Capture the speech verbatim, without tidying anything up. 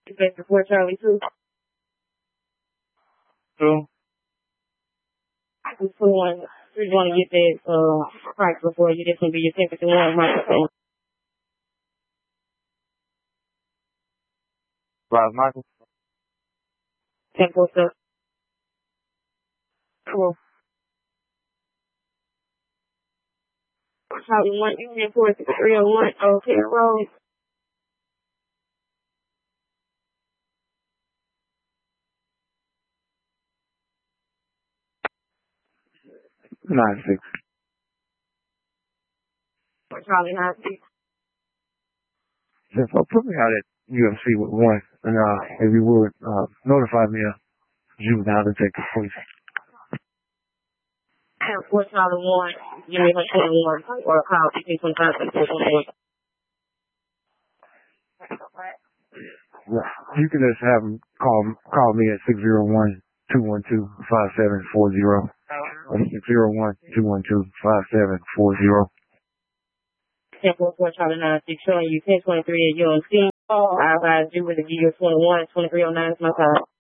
Vector four Charlie two. Two. Two one. We want to get that uh price before you. This will be your temperature one microphone. Rob Michael. Ten four sir. Cool. Charlie one Union four six three oh one. Okay, road. Nine six. Charlie nine six. So put me out at U F C with one, and uh, if you would uh, notify me of juvenile detective, please. Four Charlie one. Give me like twenty one or call fifteen twenty five four twenty one. Yeah, you can just have them call call me at six zero one two one two five seven four zero. Six zero one two one two five seven four zero. Ten four four Charlie nine six showing you ten twenty three at U M C. I advise you with the G U twenty one twenty three oh nine is my time.